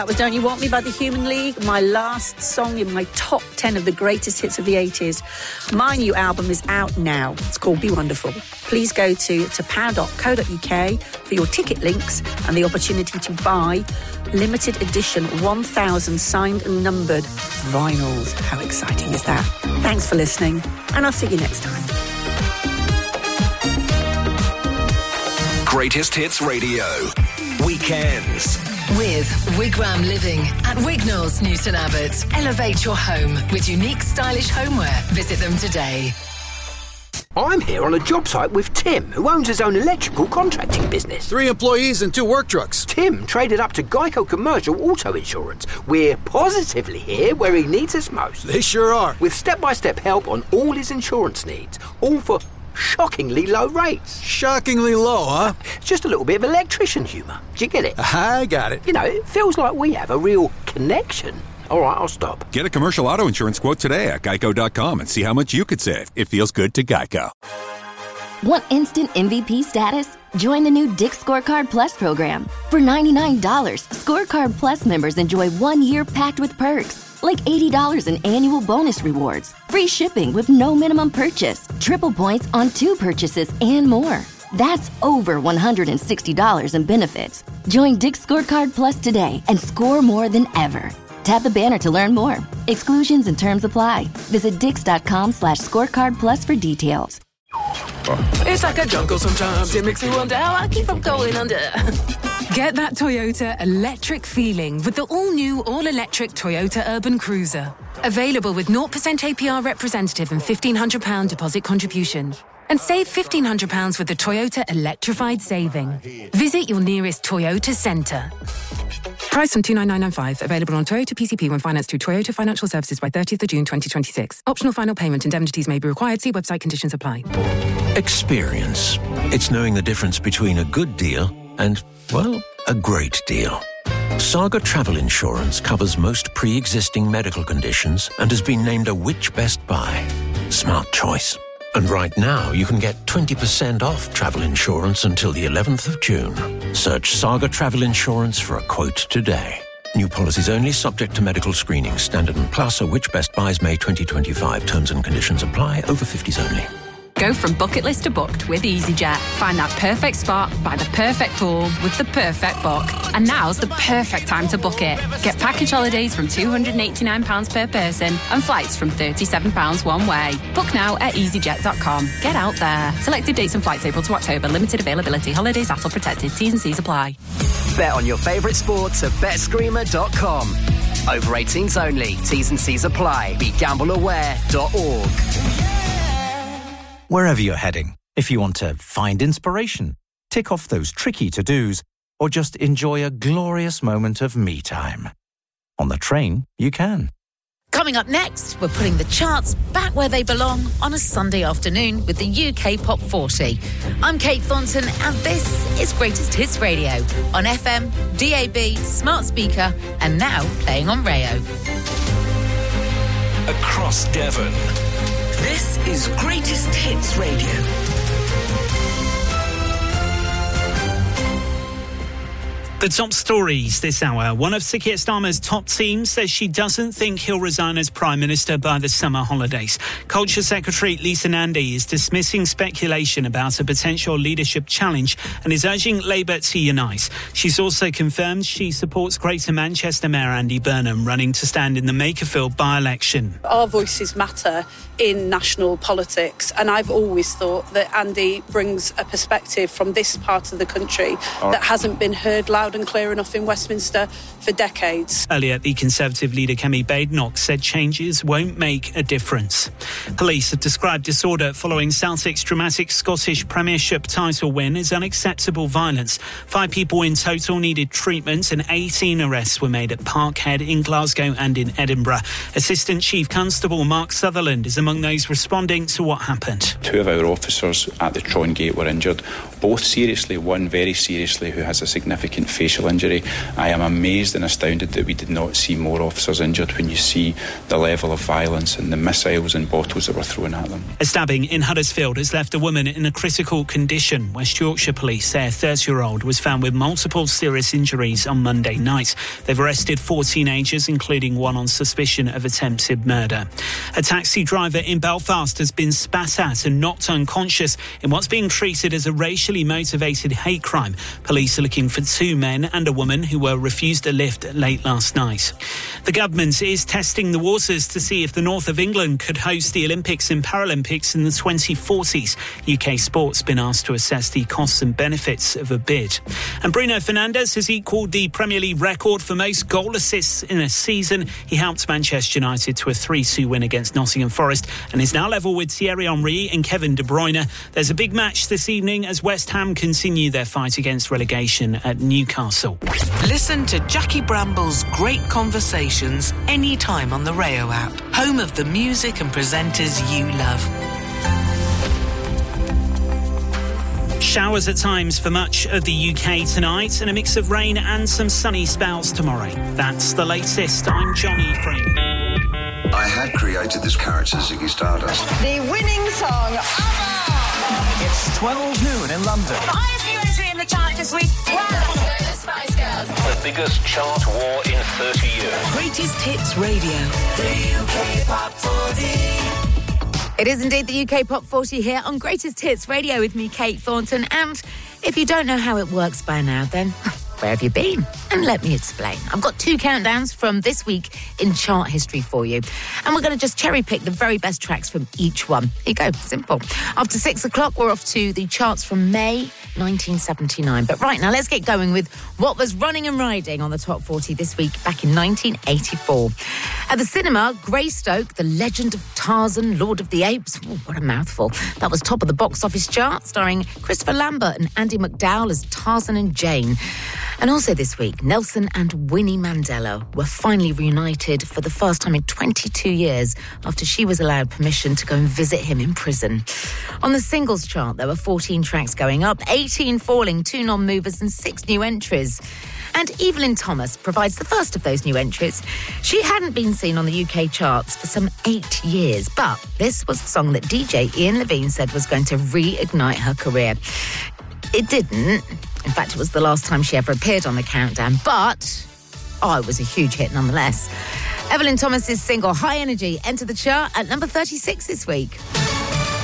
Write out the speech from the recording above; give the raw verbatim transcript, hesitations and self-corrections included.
That was Don't You Want Me by the Human League, my last song in my top ten of the greatest hits of the eighties. My new album is out now. It's called Be Wonderful. Please go to tapao dot co dot uk for your ticket links and the opportunity to buy limited edition one thousand signed and numbered vinyls. How exciting is that? Thanks for listening, and I'll see you next time. Greatest Hits Radio. Weekends. With Wigram Living at Wignall's Newton Abbot. Elevate your home with unique stylish homeware. Visit them today. I'm here on a job site with Tim, who owns his own electrical contracting business. Three employees and two work trucks. Tim traded up to Geico Commercial Auto Insurance. We're positively here where he needs us most. They sure are. With step-by-step help on all his insurance needs. All for shockingly low rates. Shockingly low, huh? It's just a little bit of electrician humour. Do you get it? I got it. You know, it feels like we have a real connection. All right, I'll stop. Get a commercial auto insurance quote today at geico dot com and see how much you could save. It feels good to Geico. Want instant M V P status? Join the new Dick's Scorecard Plus program. For ninety-nine dollars, Scorecard Plus members enjoy one year packed with perks, like eighty dollars in annual bonus rewards, free shipping with no minimum purchase, triple points on two purchases, and more. That's over one hundred sixty dollars in benefits. Join Dick's Scorecard Plus today and score more than ever. Tap the banner to learn more. Exclusions and terms apply. Visit dix.com slash scorecard plus for details. It's like a jungle sometimes. It makes me wonder how I keep from going under. Get that Toyota electric feeling with the all-new, all-electric Toyota Urban Cruiser. Available with zero percent A P R representative and fifteen hundred pounds deposit contribution. And save fifteen hundred pounds with the Toyota Electrified Saving. Visit your nearest Toyota centre. Price on two nine nine nine five. Available on Toyota P C P when financed through Toyota Financial Services by thirtieth of June twenty twenty-six. Optional final payment. Indemnities may be required. See website conditions apply. Experience. It's knowing the difference between a good deal and, well, a great deal. Saga Travel Insurance covers most pre-existing medical conditions and has been named a Which Best Buy. Smart choice. And right now, you can get twenty percent off travel insurance until the eleventh of June. Search Saga Travel Insurance for a quote today. New policies only, subject to medical screening. Standard and Plus, or Which Best Buys May twenty twenty-five. Terms and conditions apply. Over fifties only. Go from bucket list to booked with EasyJet. Find that perfect spot by the perfect pool with the perfect book. And now's the perfect time to book it. Get package holidays from two hundred eighty-nine pounds per person and flights from thirty-seven pounds one way. Book now at easyjet dot com. Get out there. Selected dates and flights April to October. Limited availability. Holidays A T L protected. T's and C's apply. Bet on your favourite sports at bet screamer dot com. Over eighteens only. T's and C's apply. Be gamble aware dot org. Wherever you're heading, if you want to find inspiration, tick off those tricky to-dos, or just enjoy a glorious moment of me time. On the train, you can. Coming up next, we're putting the charts back where they belong on a Sunday afternoon with the U K Pop forty. I'm Kate Thornton, and this is Greatest Hits Radio on F M, D A B, smart speaker, and now playing on Rayo. Across Devon. This is Greatest Hits Radio. The top stories this hour. One of Sir Keir Starmer's top team says she doesn't think he'll resign as Prime Minister by the summer holidays. Culture Secretary Lisa Nandy is dismissing speculation about a potential leadership challenge and is urging Labour to unite. She's also confirmed she supports Greater Manchester Mayor Andy Burnham running to stand in the Makerfield by-election. Our voices matter in national politics, and I've always thought that Andy brings a perspective from this part of the country oh. that hasn't been heard loud and clear enough in Westminster for decades. Earlier, the Conservative leader Kemi Badenoch said changes won't make a difference. Police have described disorder following Celtic's dramatic Scottish Premiership title win as unacceptable violence. Five people in total needed treatment and eighteen arrests were made at Parkhead in Glasgow and in Edinburgh. Assistant Chief Constable Mark Sutherland is among those responding to what happened. Two of our officers at the Tron Gate were injured, both seriously, one very seriously, who has a significant facial injury. I am amazed and astounded that we did not see more officers injured when you see the level of violence and the missiles and bottles that were thrown at them. A stabbing in Huddersfield has left a woman in a critical condition. West Yorkshire police say a thirty-year-old was found with multiple serious injuries on Monday night. They've arrested four teenagers, including one on suspicion of attempted murder. A taxi driver in Belfast has been spat at and knocked unconscious in what's being treated as a racially motivated hate crime. Police are looking for two men and a woman who were refused a lift late last night. The government is testing the waters to see if the north of England could host the Olympics and Paralympics in the twenty forties. U K Sport's been asked to assess the costs and benefits of a bid. And Bruno Fernandes has equalled the Premier League record for most goal assists in a season. He helped Manchester United to a three two win against Nottingham Forest and is now level with Thierry Henry and Kevin De Bruyne. There's a big match this evening as West Ham continue their fight against relegation at Newcastle. Listen to Jackie Bramble's great conversations anytime on the Rayo app, home of the music and presenters you love. Showers at times for much of the U K tonight and a mix of rain and some sunny spells tomorrow. That's the latest. I'm Johnny Free. I had created this character, Ziggy Stardust. The winning song, ABBA! It's twelve noon in London. The highest new entry in the chart this week. Wow! The Spice Girls. The biggest chart war in thirty years. Greatest Hits Radio. The U K Pop forty. It is indeed the U K Pop forty here on Greatest Hits Radio with me, Kate Thornton. And if you don't know how it works by now, then where have you been? And let me explain. I've got two countdowns from this week in chart history for you. And we're going to just cherry pick the very best tracks from each one. Here you go, simple. After six o'clock, we're off to the charts from May nineteen seventy-nine. But right now, let's get going with what was running and riding on the top forty this week back in nineteen eighty-four. At the cinema, Greystoke, the legend of Tarzan, Lord of the Apes. Ooh, what a mouthful. That was top of the box office chart, starring Christopher Lambert and Andy McDowell as Tarzan and Jane. And also this week, Nelson and Winnie Mandela were finally reunited for the first time in twenty-two years after she was allowed permission to go and visit him in prison. On the singles chart, there were fourteen tracks going up, eighteen falling, two non-movers and six new entries. And Evelyn Thomas provides the first of those new entries. She hadn't been seen on the U K charts for some eight years, but this was the song that D J Ian Levine said was going to reignite her career. It didn't. In fact, it was the last time she ever appeared on the countdown, but oh, it was a huge hit nonetheless. Evelyn Thomas's single High Energy entered the chart at number thirty-six this week.